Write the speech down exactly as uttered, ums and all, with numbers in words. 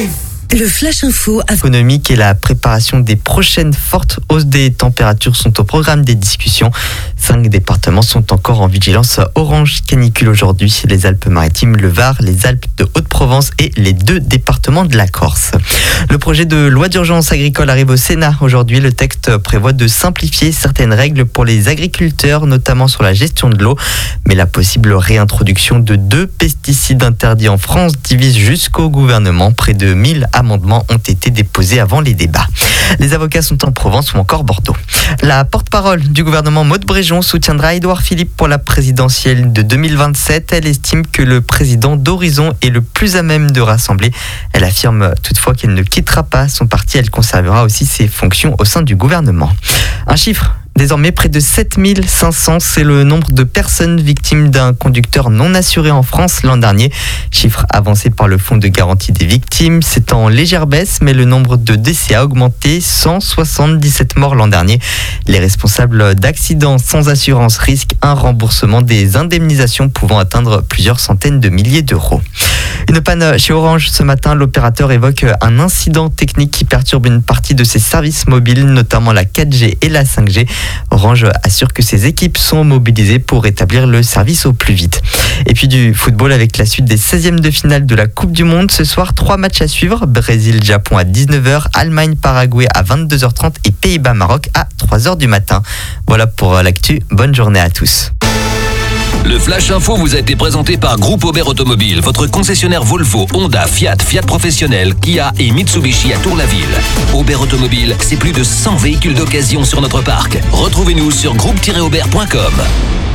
Le Flash Info économique et la préparation des prochaines fortes hausses des températures sont au programme des discussions. Cinq départements sont encore en vigilance orange canicule aujourd'hui. Les Alpes-Maritimes, le Var, les Alpes de Haute-Provence et les deux départements de la Corse. Le projet de loi d'urgence agricole arrive au Sénat aujourd'hui. Le texte prévoit de simplifier certaines règles pour les agriculteurs, notamment sur la gestion de l'eau. Mais la possible réintroduction de deux pesticides interdits en France divise jusqu'au gouvernement. Près de mille amendements ont été déposés avant les débats. Les avocats sont en Provence ou encore Bordeaux. La porte-parole du gouvernement Maude Bréjon soutiendra Édouard Philippe pour la présidentielle de deux mille vingt-sept. Elle estime que le président d'Horizon est le plus à même de rassembler. Elle affirme toutefois qu'elle ne quittera pas son parti. Elle conservera aussi ses fonctions au sein du gouvernement. Un chiffre. Désormais, près de sept mille cinq cents, c'est le nombre de personnes victimes d'un conducteur non assuré en France l'an dernier. Chiffre avancé par le Fonds de garantie des victimes. C'est en légère baisse, mais le nombre de décès a augmenté. cent soixante-dix-sept morts l'an dernier. Les responsables d'accidents sans assurance risquent un remboursement des indemnisations pouvant atteindre plusieurs centaines de milliers d'euros. Une panne chez Orange ce matin. L'opérateur évoque un incident technique qui perturbe une partie de ses services mobiles, notamment la quatre G et la cinq G. Orange assure que ses équipes sont mobilisées pour rétablir le service au plus vite. Et puis du football avec la suite des seizièmes de finale de la Coupe du Monde. Ce soir, trois matchs à suivre. Brésil-Japon à dix-neuf heures, Allemagne-Paraguay à vingt-deux heures trente et Pays-Bas-Maroc à trois heures du matin. Voilà pour l'actu. Bonne journée à tous. Le Flash Info vous a été présenté par Groupe Aubert Automobile, votre concessionnaire Volvo, Honda, Fiat, Fiat Professionnel, Kia et Mitsubishi à Tour-la-Ville. Aubert Automobile, c'est plus de cent véhicules d'occasion sur notre parc. Retrouvez-nous sur groupe tiret aubert point com.